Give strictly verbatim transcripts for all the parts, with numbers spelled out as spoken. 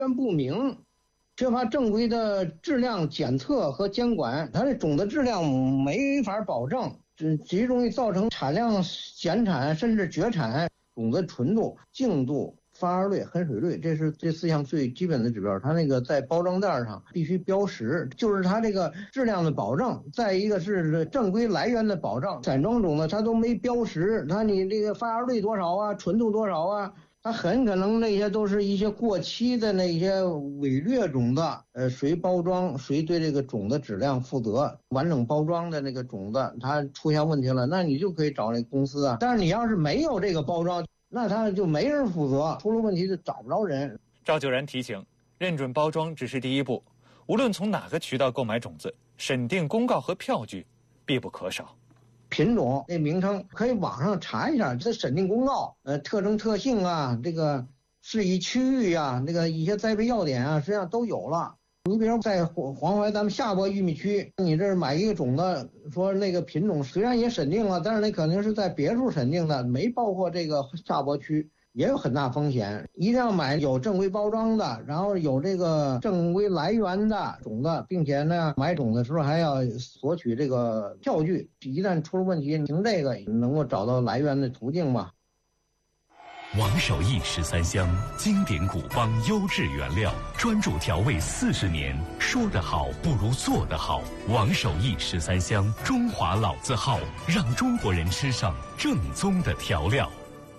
源不明，缺乏正规的质量检测和监管，它的种的质量没法保证，这极容易造成产量减产甚至绝产。种子纯度、净度、发芽率、含水率，这是这四项最基本的指标。它那个在包装袋上必须标识，就是它这个质量的保证。再一个是正规来源的保障。散装种子它都没标识，它你这个发芽率多少啊，纯度多少啊，它很可能那些都是一些过期的那些伪劣种子。呃，谁包装谁对这个种的质量负责。完整包装的那个种子它出现问题了，那你就可以找那公司啊。但是你要是没有这个包装，那他就没人负责，出了问题就找不着人。 赵九然提醒，认准包装只是第一步，无论从哪个渠道购买种子，审定公告和票据必不可少。 品种那名称可以网上查一下，这审定公告，呃，特征特性啊，这个适宜区域啊，这个一些栽培要点啊，实际上都有了。你比如在黄黄淮咱们下播玉米区，你这买一个种子，说那个品种虽然也审定了，但是那肯定是在别处审定的，没包括这个下播区，也有很大风险。一定要买有正规包装的，然后有这个正规来源的种子，并且呢，买种的时候还要索取这个票据。一旦出了问题，凭这个能够找到来源的途径吧。 王守义十三香，经典古方优质原料，专注调味四十年，说得好不如做得好。王守义十三香，中华老字号，让中国人吃上正宗的调料。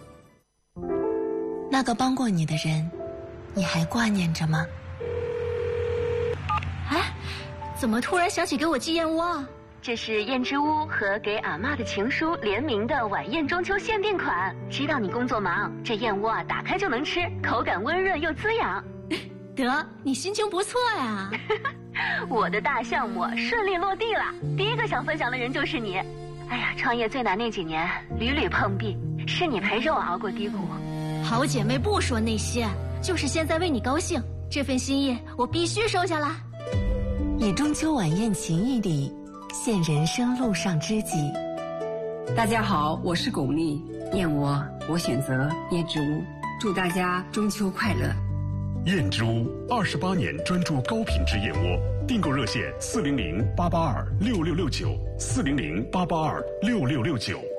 那个帮过你的人，你还挂念着吗？ 哎，怎么突然想起给我寄燕窝啊？ 这是燕之屋和给阿嬷的情书联名的晚宴中秋限定款。知道你工作忙，这燕窝啊打开就能吃，口感温润又滋养。 得，你心情不错呀。 我的大项目顺利落地了，第一个想分享的人就是你。哎呀，创业最难那几年屡屡碰壁，是你陪着我熬过低谷。 好姐妹不说那些，就是现在为你高兴，这份心意我必须收下啦。 以中秋晚宴情谊里现人生路上知己。 大家好，我是巩俐，燕窝我选择燕之屋，祝大家中秋快乐。 燕之屋二十八年专注高品质燕窝，订购热线四零零八八二六六六九四零零八八二六六六九。